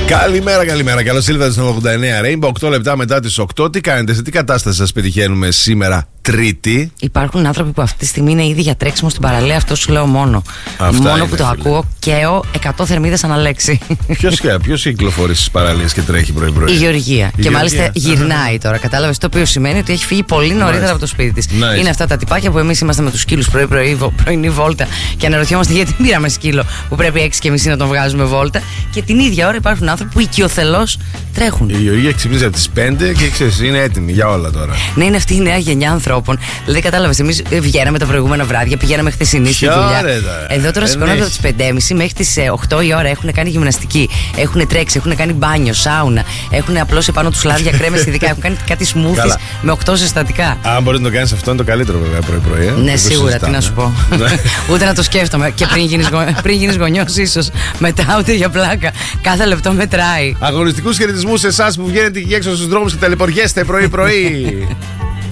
Καλημέρα, καλημέρα. Καλώς ήλθατε στο 89 Rainbow. 8 λεπτά μετά τις 8. Τι κάνετε, σε τι κατάσταση σας πετυχαίνουμε σήμερα, Τρίτη? Υπάρχουν άνθρωποι που αυτή τη στιγμή είναι ήδη για τρέξιμο στην παραλία. Αυτό σου λέω μόνο. Αυτά μόνο είναι, που το φίλε. ακούω, καίω 100 θερμίδες ανά λέξη. Ποιος κυκλοφορεί στις παραλίες και τρέχει πρωί-πρωί? Η Γεωργία. Και Γεωργία. μάλιστα γυρνάει τώρα. Κατάλαβες, το οποίο σημαίνει ότι έχει φύγει πολύ νωρίτερα Μάλιστα. από το σπίτι της. Nice. Είναι αυτά τα τυπάκια που εμείς είμαστε με τους σκύλους πρωινή βόλτα και αναρωτιόμαστε γιατί πήραμε σκύλο που πρέπει 6:30 να τον βγάζουμε βόλτα. Και την ίδια ώρα υπάρχουν άνθρωποι που οικειοθελώς τρέχουν. Η Γεωργία ξυπνίζει από τις 5 και ξέρεις, είναι έτοιμη για όλα τώρα. Ναι, είναι αυτή η νέα γενιά ανθρώπων. Δηλαδή, κατάλαβες, εμείς βγαίναμε τα προηγούμενα βράδια, πηγαίναμε χθεσινή στη Ποια δουλειά. ρε, τώρα. Εδώ τώρα σηκώνονται από τις 5:30 μέχρι τις 8 η ώρα. Έχουν κάνει γυμναστική, έχουν τρέξει, έχουν κάνει μπάνιο, σάουνα, έχουν απλώσει πάνω τους λάδια κρέμες ειδικά, έχουν κάνει κάτι smoothies Καλά. με 8 συστατικά. Αν μπορείς να το κάνεις αυτό, είναι το καλύτερο βέβαια πρωί-πρωί. Ναι, Δεν το σίγουρα, τι συζητάμε. να σου πω. Ούτε να το σκέφτομαι. Και πριν γίνεις γονιός, ίσως. Μετά, ούτε για πλάκα. Κάθε λεπτό μετράει. Αγωνιστικούς χαιρετισμούς σε εσάς που βγαίνετε εκεί έξω στους δρόμους και ταλαιπωριέστε πρωί-πρωί.